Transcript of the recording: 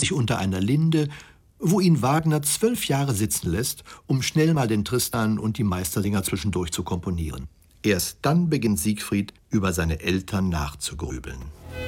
sich unter einer Linde, wo ihn Wagner 12 Jahre sitzen lässt, um schnell mal den Tristan und die Meistersinger zwischendurch zu komponieren. Erst dann beginnt Siegfried, über seine Eltern nachzugrübeln.